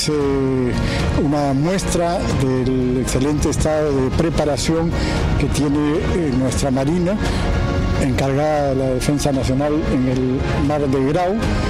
Una muestra del excelente estado de preparación que tiene nuestra Marina, encargada de la defensa nacional en el mar de Grau.